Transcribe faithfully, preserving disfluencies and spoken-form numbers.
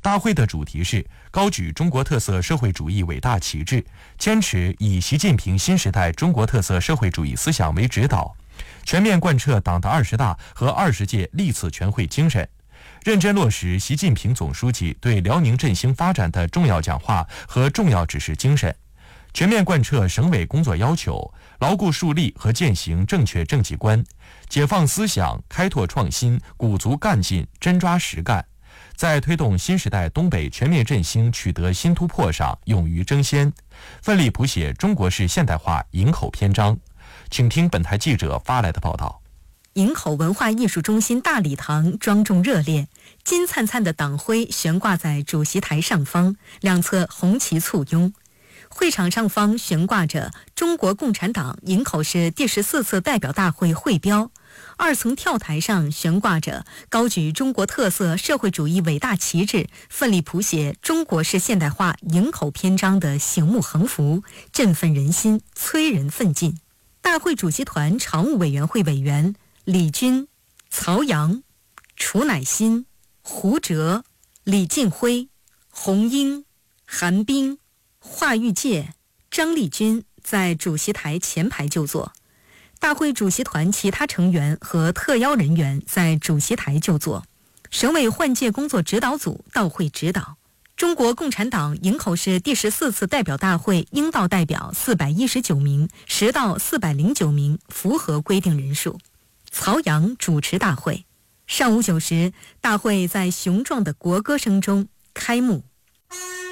大会的主题是高举中国特色社会主义伟大旗帜，坚持以习近平新时代中国特色社会主义思想为指导，全面贯彻党的二十大和二十届历次全会精神，认真落实习近平总书记对辽宁振兴发展的重要讲话和重要指示精神，全面贯彻省委工作要求，牢固树立和践行正确政绩观，解放思想，开拓创新，鼓足干劲，真抓实干，在推动新时代东北全面振兴取得新突破上勇于争先，奋力谱写中国式现代化营口篇章。请听本台记者发来的报道。 营口文化艺术中心大礼堂庄重热烈，金灿灿的党徽悬挂在主席台上方，两侧红旗簇拥。会场上方悬挂着中国共产党营口市第十四次代表大会会标，二层跳台上悬挂着高举中国特色社会主义伟大旗帜，奋力谱写中国式现代化营口篇章的醒目横幅，振奋人心，催人奋进。大会主席团常务委员会委员李军、曹阳、楚乃馨、胡哲、李进辉、洪英、韩冰、华玉介、张丽君在主席台前排就坐，大会主席团其他成员和特邀人员在主席台就坐。省委换届工作指导组到会指导。中国共产党营口市第十四次代表大会应到代表四百一十九名，实到四百零九名，符合规定人数。曹阳主持大会。上午九时，大会在雄壮的国歌声中开幕。